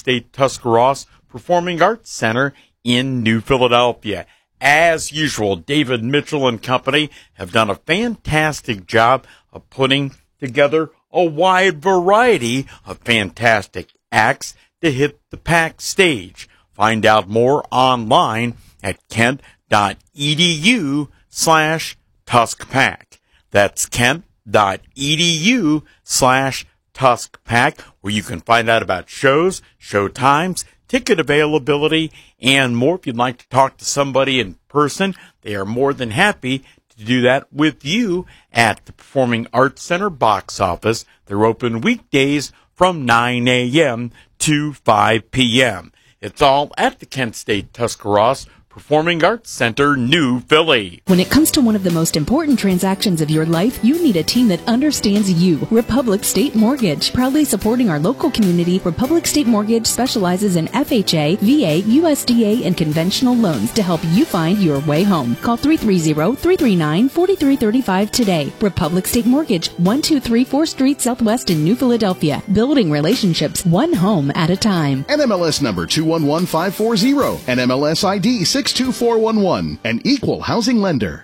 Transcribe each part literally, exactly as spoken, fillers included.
State Tuscarawas Performing Arts Center in New Philadelphia. As usual, David Mitchell and company have done a fantastic job of putting together a wide variety of fantastic acts to hit the packed stage. Find out more online at kent.edu slash tuskpack. That's kent.edu slash tuskpack, where you can find out about shows, show times, ticket availability, and more. If you'd like to talk to somebody in person, they are more than happy to do that with you at the Performing Arts Center box office. They're open weekdays from nine a.m. to five p.m. It's all at the Kent State Tuscarawas Performing Arts Center, New Philly. When it comes to one of the most important transactions of your life, you need a team that understands you. Republic State Mortgage. Proudly supporting our local community, Republic State Mortgage specializes in F H A, V A, U S D A, and conventional loans to help you find your way home. Call three three zero, three three nine, four three three five today. Republic State Mortgage, one two three fourth Street Southwest in New Philadelphia. Building relationships one home at a time. N M L S number two one one five four zero. N M L S I D six two four one one. An equal housing lender.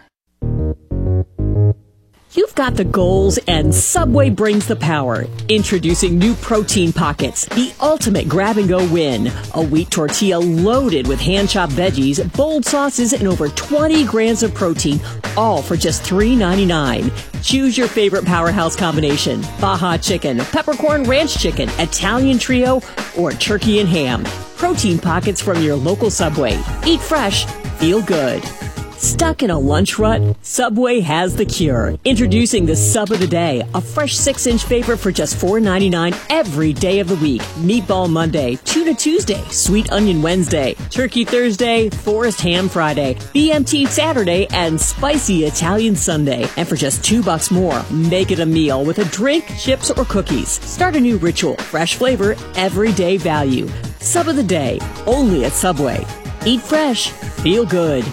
You've got the goals and Subway brings the power. Introducing new Protein Pockets, the ultimate grab-and-go win. A wheat tortilla loaded with hand-chopped veggies, bold sauces, and over twenty grams of protein, all for just three ninety-nine. Choose your favorite powerhouse combination. Baja chicken, peppercorn ranch chicken, Italian trio, or turkey and ham. Protein Pockets from your local Subway. Eat fresh, feel good. Stuck in a lunch rut? Subway has the cure. Introducing the Sub of the Day, a fresh six-inch favorite for just four ninety-nine every day of the week. Meatball Monday, Tuna Tuesday, Sweet Onion Wednesday, Turkey Thursday, Forest Ham Friday, B M T Saturday, and Spicy Italian Sunday. And for just two bucks more, make it a meal with a drink, chips, or cookies. Start a new ritual, fresh flavor, everyday value. Sub of the Day, only at Subway. Eat fresh, feel good.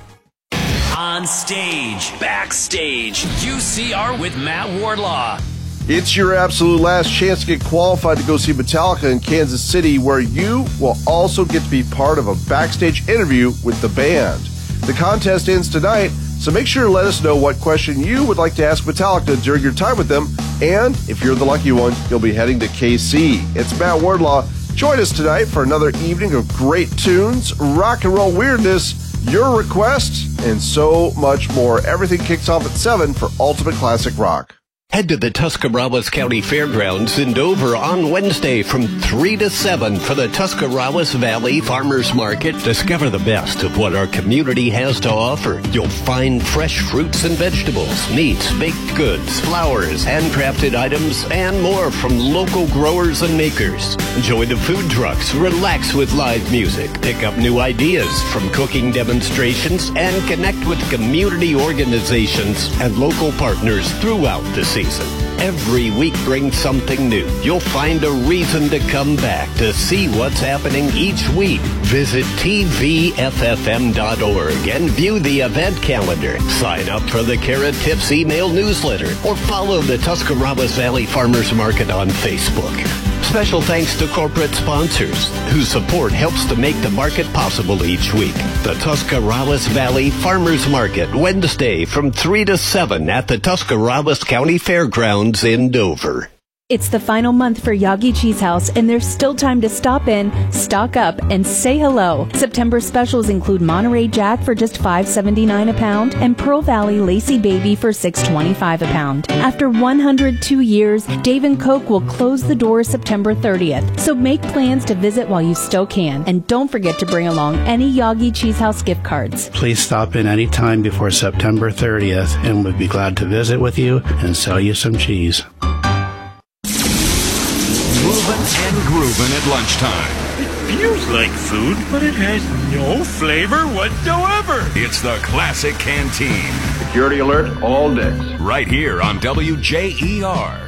On stage, backstage, U C R with Matt Wardlaw. It's your absolute last chance to get qualified to go see Metallica in Kansas City, where you will also get to be part of a backstage interview with the band. The contest ends tonight, so make sure to let us know what question you would like to ask Metallica during your time with them, and if you're the lucky one, you'll be heading to K C. It's Matt Wardlaw. Join us tonight for another evening of great tunes, rock and roll weirdness, your requests, and so much more. Everything kicks off at seven for Ultimate Classic Rock. Head to the Tuscarawas County Fairgrounds in Dover on Wednesday from three to seven for the Tuscarawas Valley Farmers Market. Discover the best of what our community has to offer. You'll find fresh fruits and vegetables, meats, baked goods, flowers, handcrafted items, and more from local growers and makers. Enjoy the food trucks, relax with live music, pick up new ideas from cooking demonstrations, and connect with community organizations and local partners throughout the season. Every week brings something new. You'll find a reason to come back to see what's happening each week. Visit T V F F M dot org and view the event calendar. Sign up for the Carrot Tips email newsletter or follow the Tuscarawas Valley Farmers Market on Facebook. Special thanks to corporate sponsors whose support helps to make the market possible each week. The Tuscarawas Valley Farmers Market, Wednesday from three to seven at the Tuscarawas County Fairgrounds in Dover. It's the final month for Yagi Cheese House, and there's still time to stop in, stock up, and say hello. September specials include Monterey Jack for just five seventy-nine a pound and Pearl Valley Lacy Baby for six twenty-five a pound. After one hundred two years, Dave and Coke will close the doors September thirtieth, so make plans to visit while you still can. And don't forget to bring along any Yagi Cheese House gift cards. Please stop in any time before September thirtieth, and we'd be glad to visit with you and sell you some cheese. And groovin' at lunchtime. It feels like food, but it has no flavor whatsoever. It's the Classic Canteen. Security alert, all decks. Right here on W J E R.